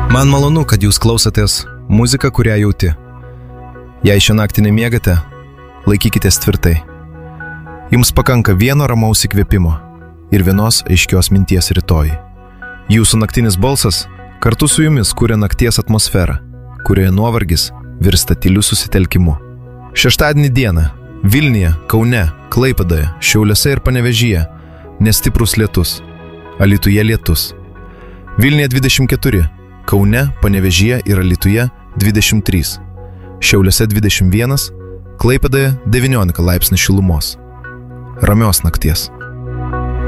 Man malonu, kad jūs klausotės muziką, kurią jauti. Jei šią naktį nemiegate, laikykitės tvirtai. Jums pakanka vieno ramaus įkvėpimo ir vienos aiškios minties rytoj. Jūsų naktinis balsas kartu su jumis kuria nakties atmosferą, kurioje nuovargis virsta tyliu susitelkimu. Šeštadienį dieną Vilniuje, Kaune, Klaipėdoje, Šiauliuose ir Panevėžyje nestiprus lietus, Alytuje lietus. Vilniuje 24, Kaune, Panevėžyje ir Alytuje 23, Šiauliuose 21, Klaipėdoje 19 laipsnių šilumos. Ramios nakties.